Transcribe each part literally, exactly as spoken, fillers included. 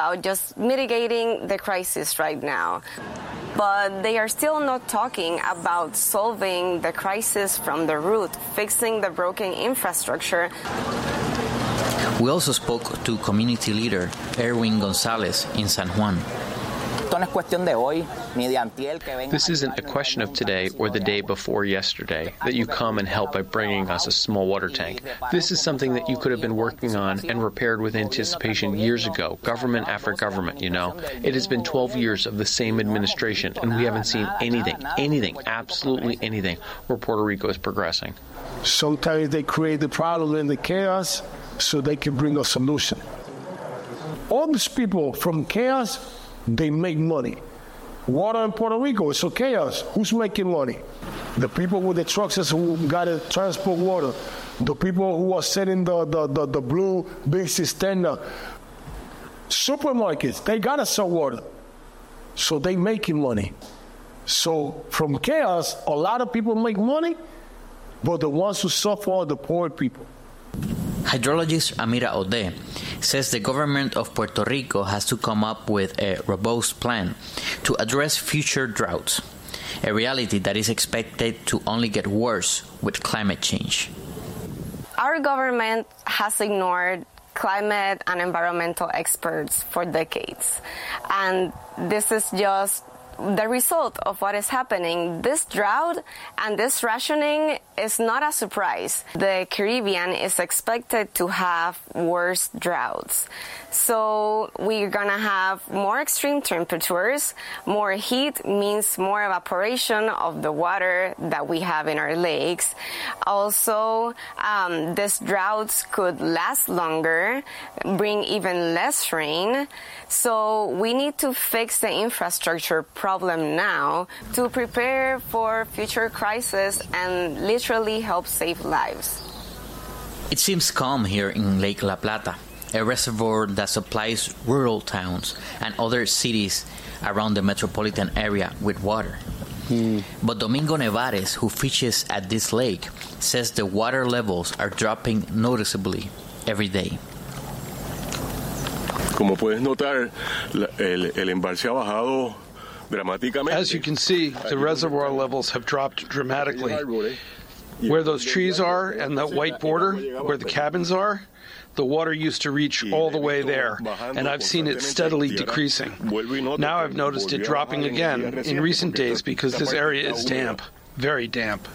about just mitigating the crisis right now. But they are still not talking about solving the crisis from the root, fixing the broken infrastructure. We also spoke to community leader Erwin Gonzalez in San Juan. This isn't a question of today or the day before yesterday that you come and help by bringing us a small water tank. This is something that you could have been working on and repaired with anticipation years ago, government after government, you know. It has been twelve years of the same administration, and we haven't seen anything, anything, absolutely anything where Puerto Rico is progressing. Sometimes they create the problem and the chaos so they can bring a solution. All these people from chaos, they make money. Water in Puerto Rico is so chaos. Who's making money? The people with the trucks who got to transport water. The people who are selling the, the, the, the blue big cisterna. Supermarkets, they got to sell water. So they making money. So from chaos, a lot of people make money, but the ones who suffer are the poor people. Hydrologist Amira Ode says the government of Puerto Rico has to come up with a robust plan to address future droughts, a reality that is expected to only get worse with climate change. Our government has ignored climate and environmental experts for decades, and this is just the result of what is happening. This drought and this rationing is not a surprise. The Caribbean is expected to have worse droughts. So we're going to have more extreme temperatures. More heat means more evaporation of the water that we have in our lakes. Also, um, these droughts could last longer, bring even less rain. So we need to fix the infrastructure problem now to prepare for future crises and literally help save lives. It seems calm here in Lake La Plata, a reservoir that supplies rural towns and other cities around the metropolitan area with water. Mm. But Domingo Nevares, who fishes at this lake, says the water levels are dropping noticeably every day. Como puedes notar, el, el embalse ha bajado dramáticamente. As you can see, the reservoir levels have dropped dramatically. Where those trees are and that white border, where the cabins are, the water used to reach all the way there, and I've seen it steadily decreasing. Now I've noticed it dropping again in recent days because this area is damp, very damp.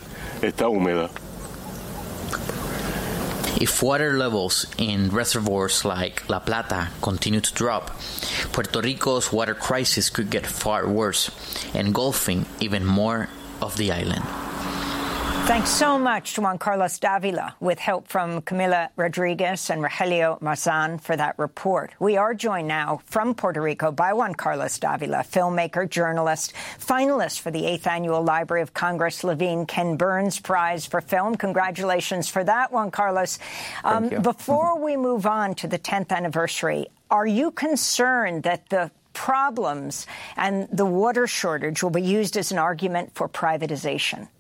If water levels in reservoirs like La Plata continue to drop, Puerto Rico's water crisis could get far worse, engulfing even more of the island. Thanks so much to Juan Carlos Davila, with help from Camila Rodriguez and Rogelio Marzan for that report. We are joined now from Puerto Rico by Juan Carlos Davila, filmmaker, journalist, finalist for the eighth Annual Library of Congress Levine Ken Burns Prize for Film. Congratulations for that, Juan Carlos. Um, before we move on to the tenth anniversary, are you concerned that the problems and the water shortage will be used as an argument for privatization?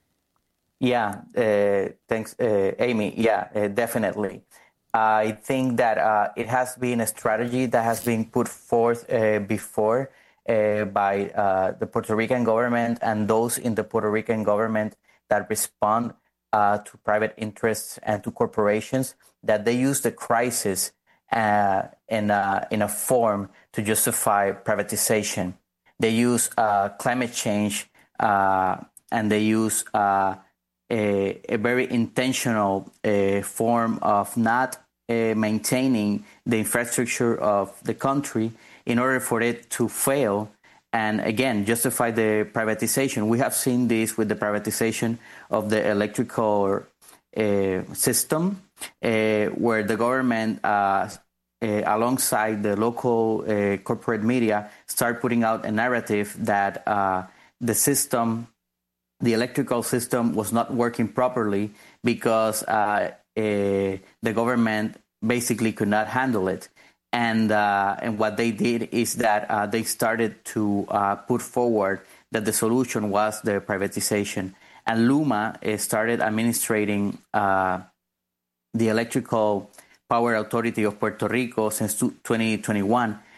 Yeah, uh, thanks, uh, Amy. Yeah, uh, definitely. I think that uh, it has been a strategy that has been put forth uh, before uh, by uh, the Puerto Rican government and those in the Puerto Rican government that respond uh, to private interests and to corporations, that they use the crisis uh, in, a, in a form to justify privatization. They use uh, climate change uh, and they use uh, A, a very intentional uh, form of not uh, maintaining the infrastructure of the country in order for it to fail and, again, justify the privatization. We have seen this with the privatization of the electrical uh, system, uh, where the government, uh, uh, alongside the local uh, corporate media, start putting out a narrative that uh, the system the electrical system was not working properly because uh, uh, the government basically could not handle it. And uh, and what they did is that uh, they started to uh, put forward that the solution was the privatization. And LUMA uh, started administrating uh, the Electrical Power Authority of Puerto Rico since twenty twenty-one.